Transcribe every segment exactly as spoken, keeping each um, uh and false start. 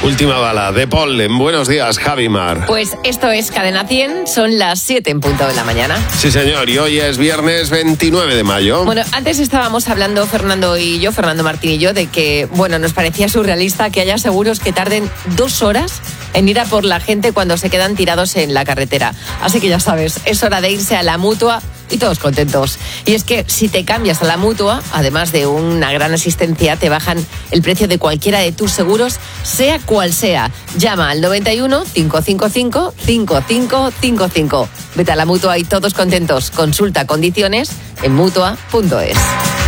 Última bala de Pollen. Buenos días, Javi Mar. Pues esto es Cadena cien, son las siete en punto de la mañana. Sí, señor, y hoy es viernes veintinueve de mayo. Bueno, antes estábamos hablando, Fernando y yo, Fernando Martín y yo, de que, bueno, nos parecía surrealista que haya seguros que tarden dos horas en ir a por la gente cuando se quedan tirados en la carretera. Así que ya sabes, es hora de irse a la Mutua y todos contentos. Y es que si te cambias a la Mutua, además de una gran asistencia, te bajan el precio de cualquiera de tus seguros, sea cual sea. Llama al noventa y uno, cinco cinco cinco, cinco cinco cinco cinco. Vete a la Mutua y todos contentos. Consulta condiciones en mutua punto es.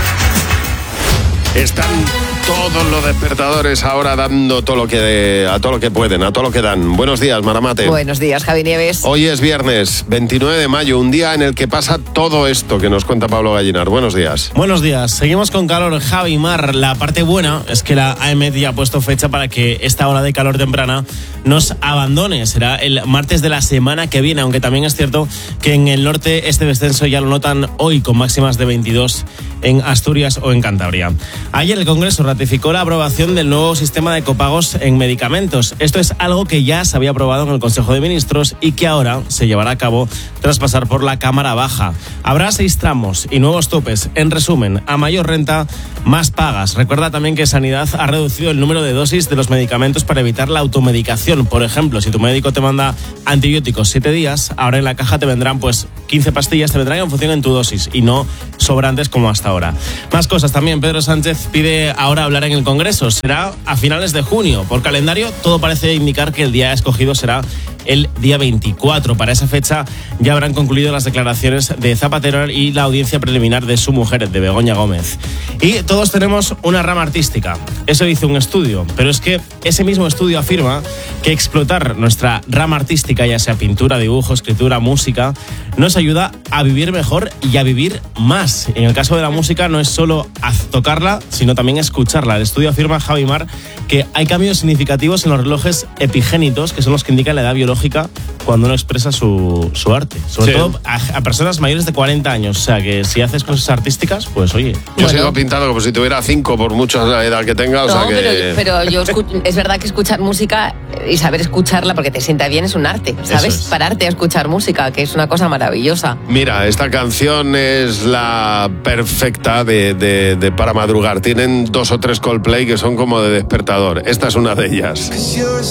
Están todos los despertadores ahora dando todo lo que a todo lo que pueden, a todo lo que dan. Buenos días, Maramate. Buenos días, Javi Nieves. Hoy es viernes veintinueve de mayo, un día en el que pasa todo esto que nos cuenta Pablo Gallinar. Buenos días. Buenos días. Seguimos con calor, Javi Mar. La parte buena es que la A E M E T ya ha puesto fecha para que esta ola de calor temprana nos abandone. Será el martes de la semana que viene, aunque también es cierto que en el norte este descenso ya lo notan hoy con máximas de veintidós en Asturias o en Cantabria. Ayer el Congreso ratificó la aprobación del nuevo sistema de copagos en medicamentos. Esto es algo que ya se había aprobado en el Consejo de Ministros y que ahora se llevará a cabo tras pasar por la Cámara Baja. Habrá seis tramos y nuevos topes. En resumen, a mayor renta, más pagas. Recuerda también que Sanidad ha reducido el número de dosis de los medicamentos para evitar la automedicación. Por ejemplo, si tu médico te manda antibióticos siete días, ahora en la caja te vendrán pues quince pastillas, te vendrán en función de tu dosis y no sobrantes como hasta ahora. Más cosas también. Pedro Sánchez pide ahora hablar en el Congreso. Será a finales de junio. Por calendario, todo parece indicar que el día escogido será el día veinticuatro. Para esa fecha ya habrán concluido las declaraciones de Zapatero y la audiencia preliminar de su mujer, de Begoña Gómez. Y todos tenemos una rama artística. Eso dice un estudio. Pero es que ese mismo estudio afirma que explotar nuestra rama artística, ya sea pintura, dibujo, escritura, música, nos ayuda a vivir mejor y a vivir más. En el caso de la música no es solo tocarla, sino también escucharla. El estudio afirma, Javi Mar, que hay cambios significativos en los relojes epigénitos, que son los que indican la edad biológica cuando uno expresa su, su arte. Sobre sí. todo a, a personas mayores de cuarenta años. O sea, que si haces cosas artísticas, pues oye. Yo bueno. sigo pintado como si tuviera cinco por mucha edad que tenga. O no, sea que... pero, pero yo escucho, es verdad que escuchar música y saber escucharla porque te sienta bien es un arte, ¿sabes? Es. Pararte a escuchar música, que es una cosa maravillosa. Mira, esta canción es la perfecta de, de, de para madrugar. Tienen dos o tres Coldplay que son como de despertador. Esta es una de ellas.